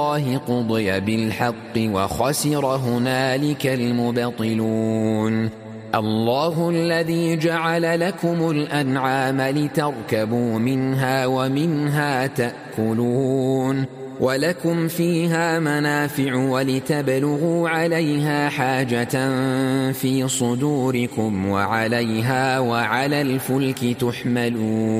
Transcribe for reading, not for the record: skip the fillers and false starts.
الله قضي بالحق وخسر هنالك المبطلون. الله الذي جعل لكم الأنعام لتركبوا منها ومنها تأكلون ولكم فيها منافع ولتبلغوا عليها حاجة في صدوركم وعليها وعلى الفلك تحملون.